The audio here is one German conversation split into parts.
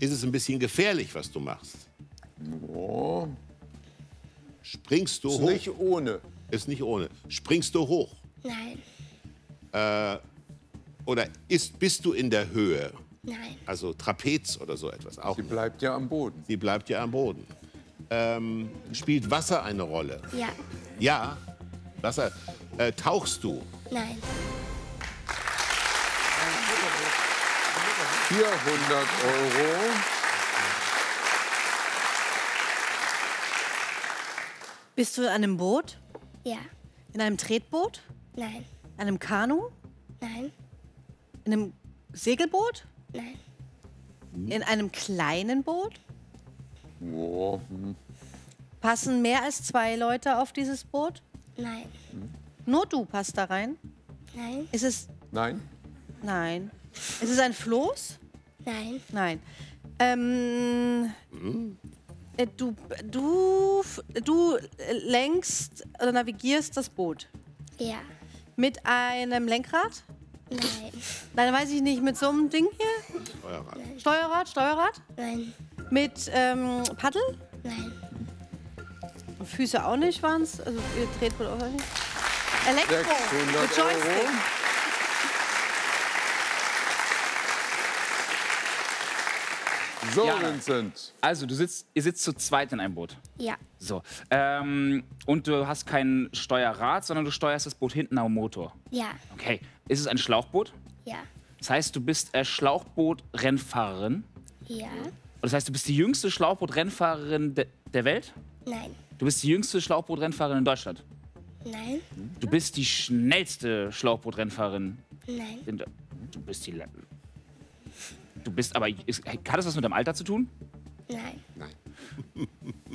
Ist es ein bisschen gefährlich, was du machst? Oh. Springst du Ist hoch? nicht ohne. Ist nicht ohne. Springst du hoch? Nein. Oder bist du in der Höhe? Nein. Also Trapez oder so etwas? Auch Sie nicht. bleibt ja am Boden. Sie bleibt ja am Boden. Spielt Wasser eine Rolle? Ja. Ja. Wasser. Tauchst du? Nein. 400 Euro. Bist du in einem Boot? Ja. In einem Tretboot? Nein. In einem Kanu? Nein. In einem Segelboot? Nein. In einem kleinen Boot? Oh. Passen mehr als 2 Leute auf dieses Boot? Nein. Nur du passt da rein? Nein. Ist es... Nein. Nein. Ist es ein Floß? Nein. Nein. Du lenkst oder navigierst das Boot. Ja. Mit einem Lenkrad? Nein. Nein, weiß ich nicht. Mit so einem Ding hier? Steuerrad? Nein. Mit Paddel? Nein. Füße auch nicht waren es. Also ihr Tretboot auch nicht. Elektro. 600 Mit Joystick. Euro. So, Jana. Vincent. Also, ihr sitzt zu zweit in einem Boot. Ja. So. Und du hast kein Steuerrad, sondern du steuerst das Boot hinten am Motor. Ja. Okay. Ist es ein Schlauchboot? Ja. Das heißt, du bist Schlauchboot-Rennfahrerin. Ja. Und das heißt, du bist die jüngste Schlauchboot-Rennfahrerin der Welt? Nein. Du bist die jüngste Schlauchboot-Rennfahrerin in Deutschland? Nein. Du bist die schnellste Schlauchboot-Rennfahrerin. Nein. Du bist die... Du bist aber... Hat das was mit deinem Alter zu tun? Nein. Nein.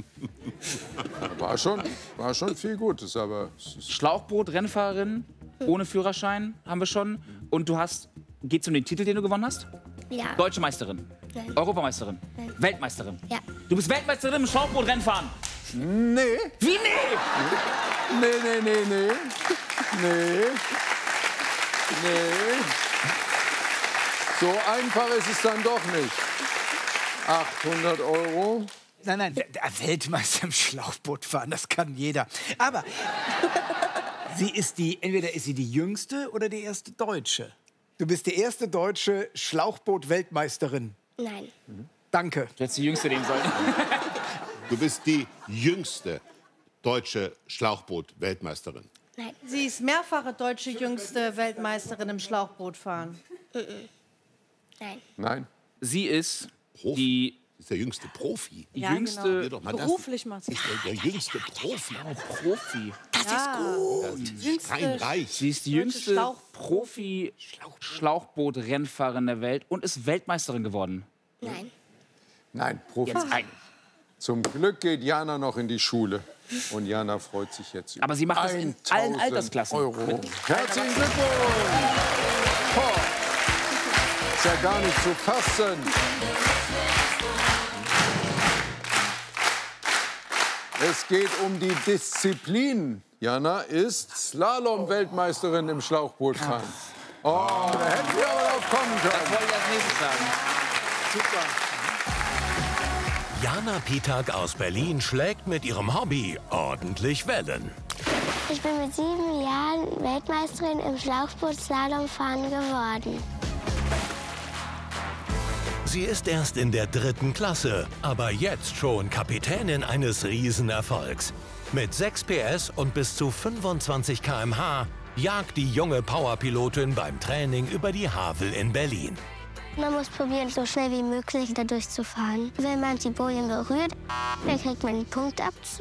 War schon viel Gutes, aber es ist Schlauchboot-Rennfahrerin ohne Führerschein haben wir schon. Und du hast... Geht's um den Titel, den du gewonnen hast? Ja. Deutsche Meisterin. Nein. Europameisterin. Nein. Weltmeisterin. Ja. Du bist Weltmeisterin im Schlauchboot-Rennfahren. Nee. Wie nee? Nee. So einfach ist es dann doch nicht. 800 Euro. Nein, der Weltmeister im Schlauchboot fahren, das kann jeder. Aber entweder ist sie die jüngste oder die erste Deutsche. Du bist die erste deutsche Schlauchboot-Weltmeisterin. Nein. Danke. Du hättest die Jüngste nehmen sollen. Du bist die jüngste deutsche Schlauchboot-Weltmeisterin. Nein. Sie ist mehrfache deutsche jüngste Weltmeisterin im Schlauchbootfahren. Nein. Nein. Sie ist Profi. die Das ist der jüngste Profi. Ja, jüngste genau. Hier doch mal Beruflich macht sie das. Der jüngste Profi. Profi. Steinreich. Sie ist die Deutsche jüngste Profi-Schlauchboot-Rennfahrerin der Welt und ist Weltmeisterin geworden. Nein. Nein, Profi. Jetzt ein. Zum Glück geht Jana noch in die Schule. Und Jana freut sich jetzt über Aber sie macht das in 1000 allen Altersklassen. Euro. Herzlichen Glückwunsch! Boah. Ist ja gar nicht zu fassen. Es geht um die Disziplin. Jana ist Slalom-Weltmeisterin im Schlauchbootfahren. Oh, da hätten wir aber drauf kommen können. Wollte ich als nächstes sagen. Super. Jana Pitak aus Berlin schlägt mit ihrem Hobby ordentlich Wellen. Ich bin mit 7 Jahren Weltmeisterin im Schlauchboot-Slalomfahren geworden. Sie ist erst in der 3. Klasse, aber jetzt schon Kapitänin eines Riesenerfolgs. Mit 6 PS und bis zu 25 km/h jagt die junge Powerpilotin beim Training über die Havel in Berlin. Man muss probieren, so schnell wie möglich da durchzufahren. Wenn man die Bojen berührt, dann kriegt man einen Punktabzug.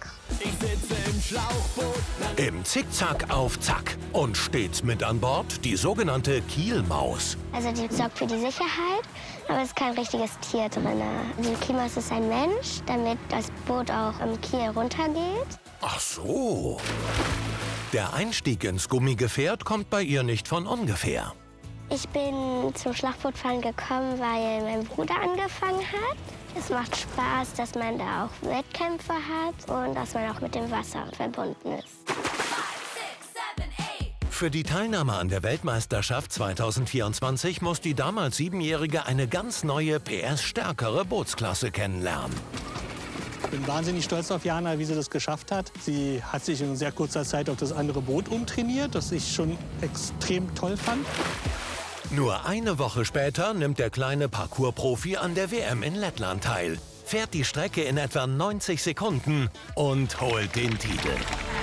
Im Zickzack auf Zack und stets mit an Bord die sogenannte Kielmaus. Also die sorgt für die Sicherheit, aber es ist kein richtiges Tier drin. Die Kielmaus ist ein Mensch, damit das Boot auch am Kiel runtergeht. Ach so. Der Einstieg ins Gummigefährt kommt bei ihr nicht von ungefähr. Ich bin zum Schlauchbootfahren gekommen, weil mein Bruder angefangen hat. Es macht Spaß, dass man da auch Wettkämpfe hat und dass man auch mit dem Wasser verbunden ist. Für die Teilnahme an der Weltmeisterschaft 2024 muss die damals 7-Jährige eine ganz neue, PS-stärkere Bootsklasse kennenlernen. Ich bin wahnsinnig stolz auf Jana, wie sie das geschafft hat. Sie hat sich in sehr kurzer Zeit auf das andere Boot umtrainiert, das ich schon extrem toll fand. Nur eine Woche später nimmt der kleine Parkour-Profi an der WM in Lettland teil, fährt die Strecke in etwa 90 Sekunden und holt den Titel.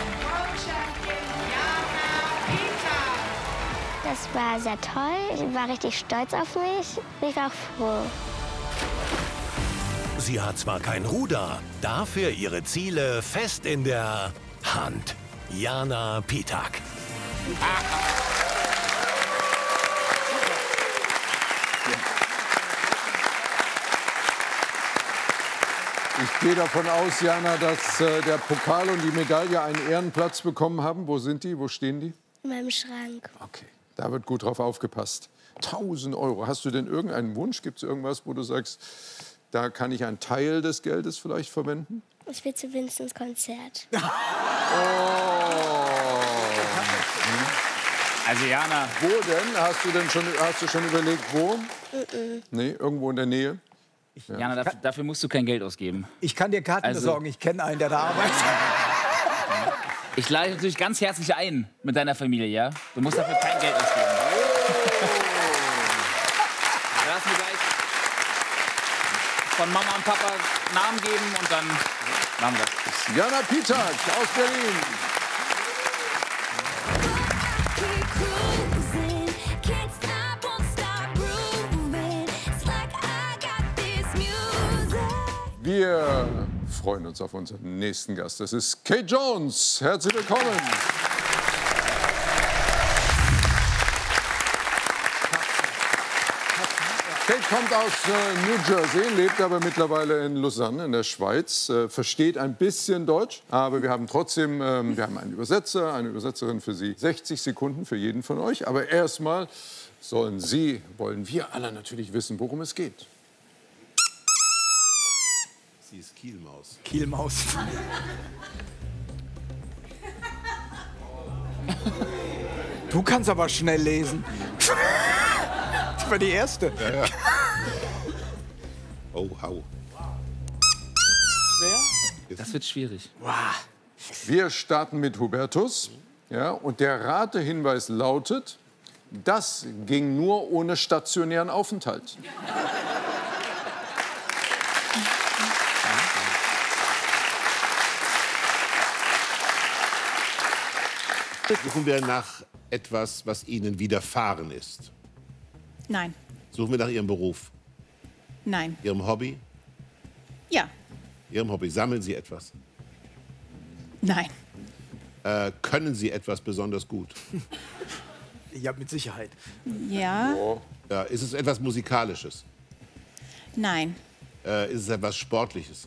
Das war sehr toll. Ich war richtig stolz auf mich. Ich war auch froh. Sie hat zwar kein Ruder, dafür ihre Ziele fest in der Hand. Jana Pitak. Ich gehe davon aus, Jana, dass der Pokal und die Medaille einen Ehrenplatz bekommen haben. Wo sind die? Wo stehen die? In meinem Schrank. Okay, da wird gut drauf aufgepasst. 1.000 Euro. Hast du denn irgendeinen Wunsch? Gibt es irgendwas, wo du sagst, da kann ich einen Teil des Geldes vielleicht verwenden? Ich will zu Vinstons Konzert. Also Jana, Wo denn? Hast du schon überlegt, wo? Nee, irgendwo in der Nähe? Jana, dafür musst du kein Geld ausgeben. Ich kann dir Karten besorgen. Ich kenne einen, der da arbeitet. Ich lade dich natürlich ganz herzlich ein mit deiner Familie, ja? Du musst dafür kein Geld ausgeben. Lass mir gleich von Mama und Papa Namen geben und dann machen wir das. Jana Pitak aus Berlin. Wir freuen uns auf unseren nächsten Gast. Das ist Kate Jones. Herzlich willkommen. Kate kommt aus New Jersey, lebt aber mittlerweile in Lausanne in der Schweiz, versteht ein bisschen Deutsch, aber wir haben trotzdem wir haben einen Übersetzer, eine Übersetzerin für Sie. 60 Sekunden für jeden von euch, aber erstmal wollen wir alle natürlich wissen, worum es geht. Sie ist Kielmaus. Kielmaus. Du kannst aber schnell lesen. Das war die erste. Ja. Oh, hau. Schwer? Das wird schwierig. Wir starten mit Hubertus. Ja, und der Ratehinweis lautet, das ging nur ohne stationären Aufenthalt. Suchen wir nach etwas, was Ihnen widerfahren ist. Nein. Suchen wir nach Ihrem Beruf, Nein. Ihrem Hobby, Ja. Ihrem Hobby. Sammeln Sie etwas? Nein. Können Sie etwas besonders gut? Ja, mit Sicherheit. Ja. Ist es etwas Musikalisches? Nein. Ist es etwas Sportliches?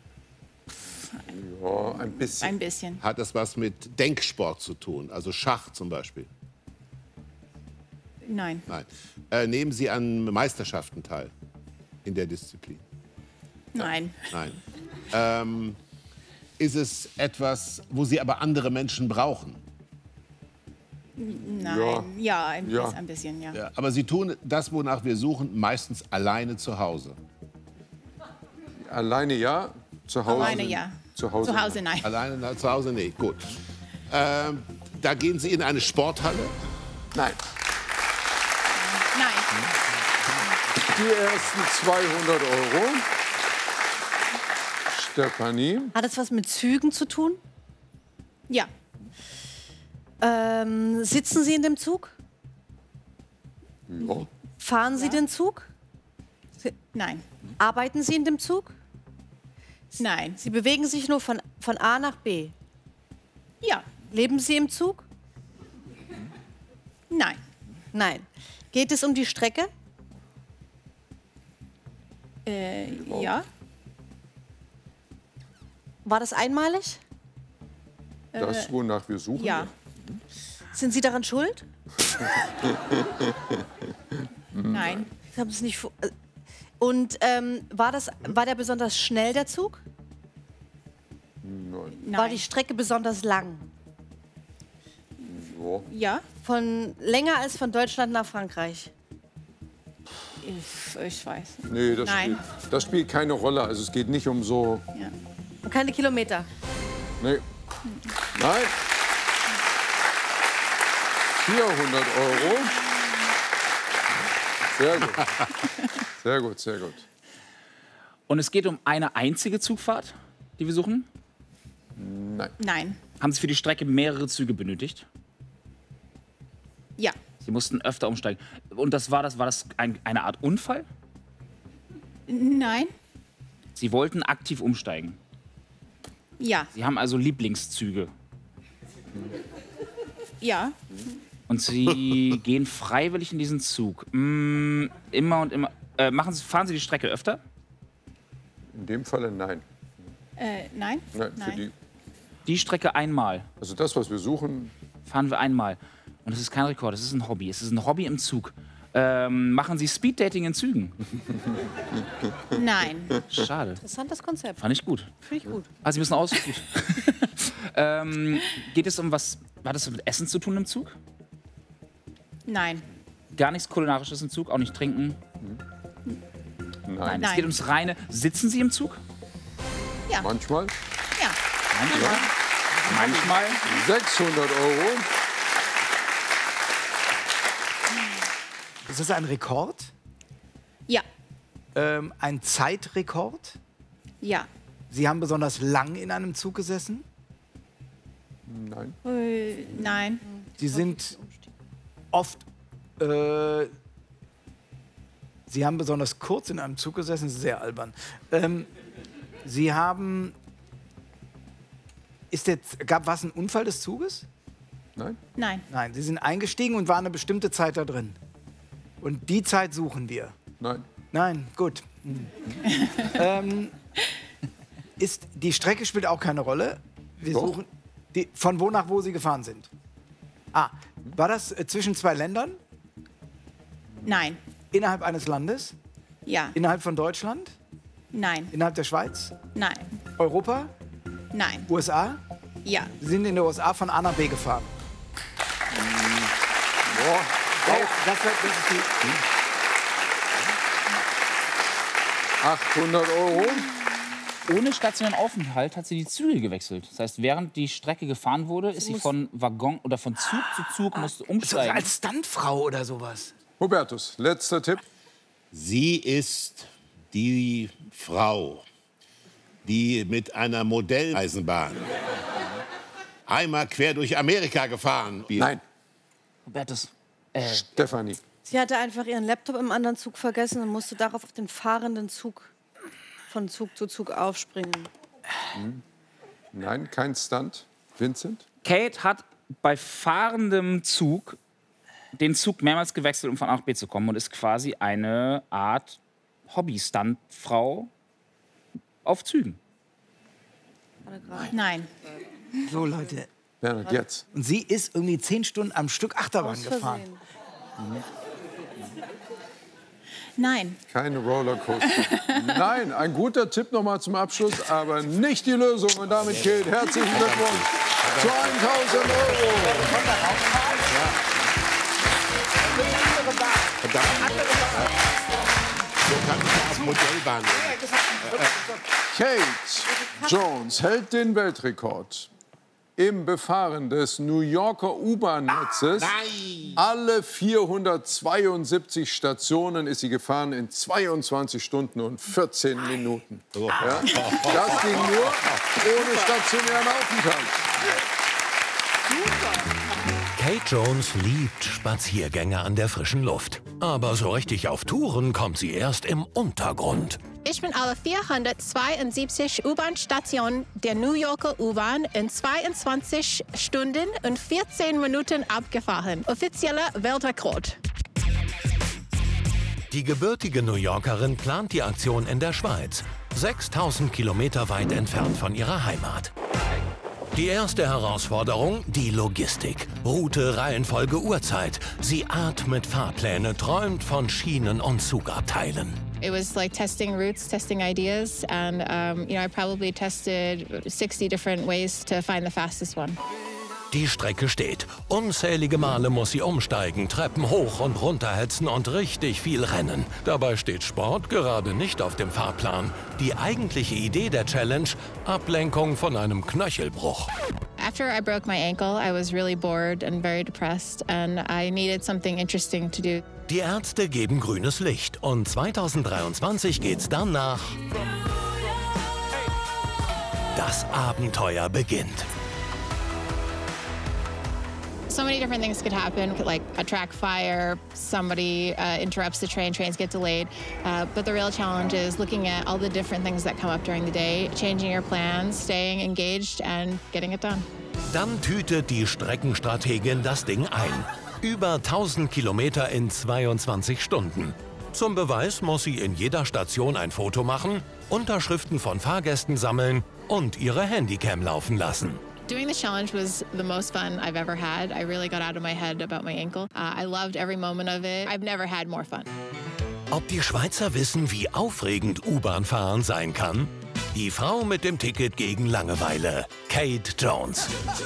Ja, ein bisschen. Ein bisschen. Hat das was mit Denksport zu tun? Also Schach zum Beispiel? Nein. Nein. Nehmen Sie an Meisterschaften teil in der Disziplin? Nein. Nein. Ist es etwas, wo Sie aber andere Menschen brauchen? Nein. Ja, ein bisschen, ja. Ja, aber Sie tun das, wonach wir suchen, meistens alleine zu Hause. Alleine ja, zu Hause. Alleine ja. Zu Hause, Zu Hause nein. Alleine zu Hause? Nee, gut. Da gehen Sie in eine Sporthalle? Nein. Nein. Die ersten 200 Euro. Stefanie. Hat es was mit Zügen zu tun? Ja. Sitzen Sie in dem Zug? Ja. Fahren Sie den Zug? Nein. Arbeiten Sie in dem Zug? Nein. Sie bewegen sich nur von A nach B? Ja. Leben Sie im Zug? Nein. Nein. Geht es um die Strecke? Ja. War das einmalig? Das, wonach wir suchen? Ja. Sind Sie daran schuld? Nein. Ich habe es nicht. Und war der besonders schnell, der Zug? Nein. War die Strecke besonders lang? Ja. Länger als von Deutschland nach Frankreich. Ich weiß. Nee, Nein. das spielt keine Rolle. Also es geht nicht um so... Ja. Und keine Kilometer. Nee. Nein. 400 €. Sehr gut. Sehr gut, sehr gut. Und es geht um eine einzige Zugfahrt, die wir suchen? Nein. Nein. Haben Sie für die Strecke mehrere Züge benötigt? Ja. Sie mussten öfter umsteigen. Und war das eine Art Unfall? Nein. Sie wollten aktiv umsteigen. Ja. Sie haben also Lieblingszüge. Ja. Und Sie gehen freiwillig in diesen Zug. Immer und immer. Fahren Sie die Strecke öfter? In dem Falle nein. Nein. Nein, für Die Strecke einmal. also das, was wir suchen, Fahren wir einmal. Und es ist kein Rekord, es ist ein Hobby. Es ist ein Hobby im Zug. Machen Sie Speeddating in Zügen? Nein. Schade. Interessantes Konzept. Fand ich gut. Finde ich gut. Also Sie müssen aus. Gut. Geht es um was? Hat das mit Essen zu tun im Zug? Nein. Gar nichts Kulinarisches im Zug? Auch nicht trinken? nein. Es geht ums Reine. Sitzen Sie im Zug? Ja. Manchmal. Ja. Manchmal. 600 €. Ist das ein Rekord? Ja. Ein Zeitrekord? Ja. Sie haben besonders lang in einem Zug gesessen? Nein. Nein. Sie sind oft... Sie haben besonders kurz in einem Zug gesessen, das ist sehr albern. Sie haben... War es ein Unfall des Zuges? Nein. Nein. Nein, Sie sind eingestiegen und waren eine bestimmte Zeit da drin. Und die Zeit suchen wir. Nein. Nein, gut. Die Strecke spielt auch keine Rolle. Wir Doch. suchen von wo nach wo Sie gefahren sind. War das zwischen zwei Ländern? Nein. Innerhalb eines Landes? Ja. Innerhalb von Deutschland? Nein. Innerhalb der Schweiz? Nein. Europa? Nein. USA? Ja. Sie sind in der USA von A nach B gefahren. Das ist die 800 €. Ohne stationären Aufenthalt hat sie die Züge gewechselt. Das heißt, während die Strecke gefahren wurde, ist sie von Waggon oder von Zug zu Zug musste umsteigen. als Stuntfrau oder sowas. Hubertus, letzter Tipp. Sie ist die Frau, die mit einer Modelleisenbahn einmal quer durch Amerika gefahren ist. Nein. Hubertus. Stefanie. Sie hatte einfach ihren Laptop im anderen Zug vergessen und musste darauf auf den fahrenden Zug von Zug zu Zug aufspringen. Nein, kein Stunt. Vincent? Kate hat bei fahrendem Zug den Zug mehrmals gewechselt, um von A nach B zu kommen und ist quasi eine Art Hobby-Stuntfrau auf Zügen. Nein. So, Leute. Bernhard, jetzt. Und sie ist irgendwie 10 Stunden am Stück Achterbahn Aus gefahren. Versehen. Nein. Keine Rollercoaster. Nein, ein guter Tipp noch mal zum Abschluss, aber nicht die Lösung. Und damit gilt herzlichen Glückwunsch zu 1.000 Modellbahn. Kate Jones hält den Weltrekord im Befahren des New Yorker U-Bahn-Netzes. Alle 472 Stationen ist sie gefahren in 22 Stunden und 14 Minuten. Ja? Das ging nur ohne stationären Aufenthalt. Kate Jones liebt Spaziergänge an der frischen Luft. Aber so richtig auf Touren kommt sie erst im Untergrund. Ich bin alle 472 U-Bahn-Stationen der New Yorker U-Bahn in 22 Stunden und 14 Minuten abgefahren. Offizieller Weltrekord. Die gebürtige New Yorkerin plant die Aktion in der Schweiz, 6000 Kilometer weit entfernt von ihrer Heimat. Die erste Herausforderung, die Logistik. Route, Reihenfolge, Uhrzeit. Sie atmet Fahrpläne, träumt von Schienen und Zugabteilen. It was like testing routes, testing ideas, and I probably tested 60 different ways to find the fastest one. Die Strecke steht. Unzählige Male muss sie umsteigen, Treppen hoch und runter hetzen und richtig viel rennen. Dabei steht Sport gerade nicht auf dem Fahrplan. Die eigentliche Idee der Challenge: Ablenkung von einem Knöchelbruch. After I broke my ankle, I was really bored and very depressed, and I needed something interesting to do. Die Ärzte geben grünes Licht und 2023 geht's dann nach. Das Abenteuer beginnt. So many different things could happen, like a track fire, somebody interrupts the train, trains get delayed. But the real challenge is looking at all the different things that come up during the day, changing your plans, staying engaged and getting it done. Dann tütet die Streckenstrategin das Ding ein. Über 1000 Kilometer in 22 Stunden. Zum Beweis muss sie in jeder Station ein Foto machen, Unterschriften von Fahrgästen sammeln und ihre Handycam laufen lassen. Doing the challenge was the most fun I've ever had. I really got out of my head about my ankle. I loved every moment of it. I've never had more fun. Ob die Schweizer wissen, wie aufregend U-Bahn-Fahren sein kann? Die Frau mit dem Ticket gegen Langeweile, Kate Jones.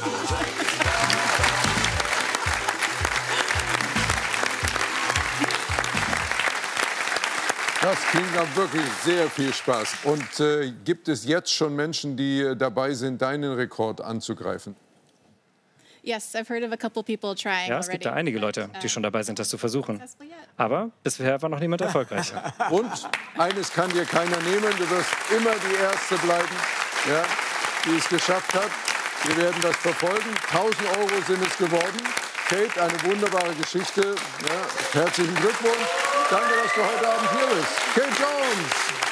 Das klingt nach wirklich sehr viel Spaß. Und gibt es jetzt schon Menschen, die dabei sind, deinen Rekord anzugreifen? Yes, I've heard of a couple people trying Ja, es gibt da einige Leute, die schon dabei sind, das zu versuchen. Aber bisher war noch niemand erfolgreich. Und eines kann dir keiner nehmen, du wirst immer die Erste bleiben, ja, die es geschafft hat. Wir werden das verfolgen. 1000 € sind es geworden. Kate, eine wunderbare Geschichte. Ja, herzlichen Glückwunsch. Danke, dass du heute Abend hier bist. Kate Jones.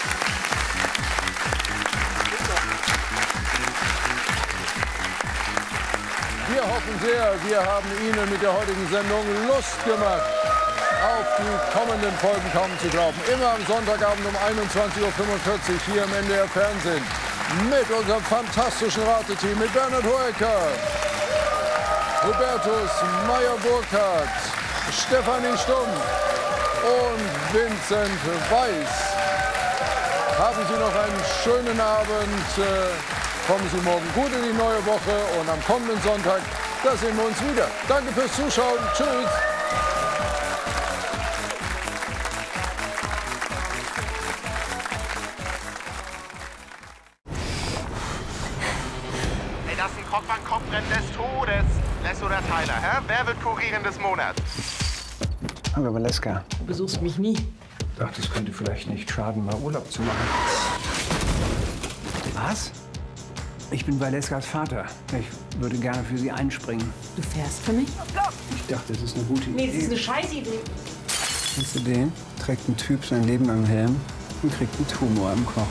Wir hoffen sehr, wir haben Ihnen mit der heutigen Sendung Lust gemacht, auf die kommenden Folgen kaum zu glauben. Immer am Sonntagabend um 21:45 Uhr hier im NDR Fernsehen. Mit unserem fantastischen Rateteam, mit Bernhard Hoeker, Hubertus Meyer-Burkhardt, Stefanie Stumm und Vincent Weiss. Haben Sie noch einen schönen Abend. Kommen Sie morgen gut in die neue Woche und am kommenden Sonntag, da sehen wir uns wieder. Danke fürs Zuschauen. Tschüss. Ey, das ist ein Kopf-an-Kopf-Rennen des Todes. Les oder Tyler, hä? Wer wird Kurierin des Monats? Hallo Valeska. Du besuchst mich nie. Ich dachte, es könnte vielleicht nicht schaden, mal Urlaub zu machen. Was? Ich bin Valeskas Vater. Ich würde gerne für Sie einspringen. Du fährst für mich? Ich dachte, das ist eine gute Idee. Nee, das ist eine Scheißidee. Kennst du den? Trägt ein Typ sein Leben am Helm und kriegt einen Tumor im Kopf.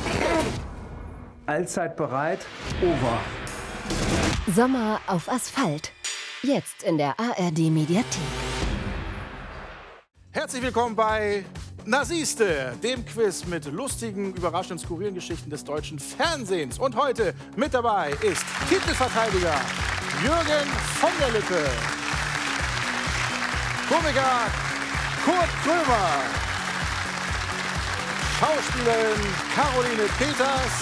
Allzeit bereit, over. Sommer auf Asphalt. Jetzt in der ARD-Mediathek. Herzlich willkommen bei Na siehste, dem Quiz mit lustigen, überraschenden, skurrilen Geschichten des deutschen Fernsehens. Und heute mit dabei ist Titelverteidiger Jürgen von der Lippe, Komiker Kurt Krömer, Schauspielerin Caroline Peters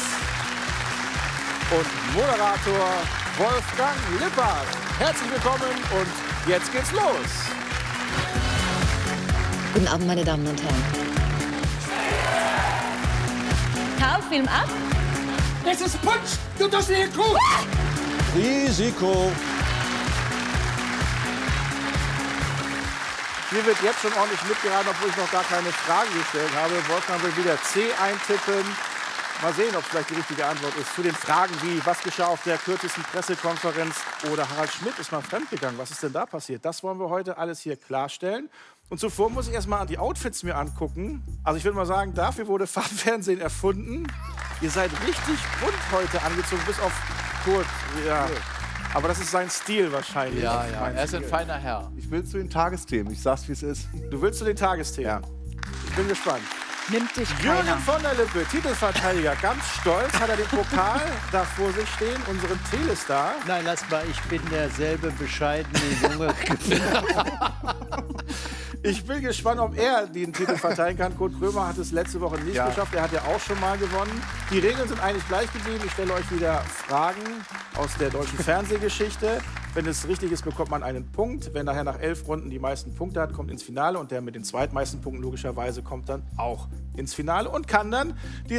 und Moderator Wolfgang Lippert. Herzlich willkommen und jetzt geht's los. Guten Abend, meine Damen und Herren. Karl, Film ab. Das ist Punsch! Du darfst mir hier gucken! Risiko. Hier wird jetzt schon ordentlich mitgeraten, obwohl ich noch gar keine Frage gestellt habe. Wolfgang will wieder C eintippen. Mal sehen, ob es vielleicht die richtige Antwort ist. Zu den Fragen wie, was geschah auf der kürzesten Pressekonferenz oder Harald Schmidt ist mal fremdgegangen. Was ist denn da passiert? Das wollen wir heute alles hier klarstellen. Und zuvor muss ich erst mal die Outfits mir angucken. Also ich würde mal sagen, dafür wurde Farbfernsehen erfunden. Ihr seid richtig bunt heute angezogen, bis auf Kurt. Ja. Aber das ist sein Stil wahrscheinlich. Ja, ja, er ist ein feiner Herr. Ich will zu den Tagesthemen. Ich sag's, wie es ist. Du willst zu den Tagesthemen? Ja. Ich bin gespannt. Nimmt dich Jürgen keiner. von der Lippe, Titelverteidiger, ganz stolz hat er den Pokal da vor sich stehen, unseren Telestar. Nein, lass mal, ich bin derselbe bescheidene Junge. Ich bin gespannt, ob er den Titel verteidigen kann. Kurt Krömer hat es letzte Woche nicht geschafft. Er hat ja auch schon mal gewonnen. Die Regeln sind eigentlich gleich geblieben. Ich stelle euch wieder Fragen aus der deutschen Fernsehgeschichte. Wenn es richtig ist, bekommt man einen Punkt. Wenn nachher nach 11 Runden die meisten Punkte hat, kommt ins Finale. Und der mit den zweitmeisten Punkten logischerweise kommt dann auch ins Finale und kann dann die